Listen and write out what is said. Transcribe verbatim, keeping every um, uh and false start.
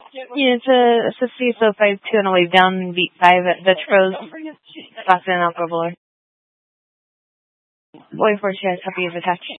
Yeah, it's a, it's a C S O five two on a wave down, beat five at Vetros, Boston Alcohol. Boy four shares, copy is attached.